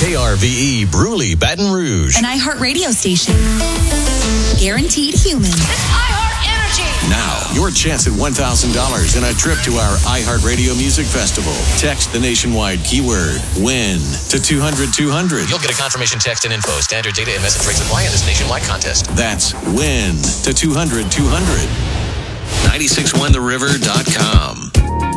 KRVE Bruley, Baton Rouge. An iHeartRadio station. Guaranteed human. It's iHeart Energy. Now, your chance at $1,000 and a trip to our iHeartRadio Music Festival. Text the nationwide keyword WIN to 200-200. You'll get a confirmation text and info. Standard data and message rates apply in this nationwide contest. That's WIN to 200-200. 961theriver.com.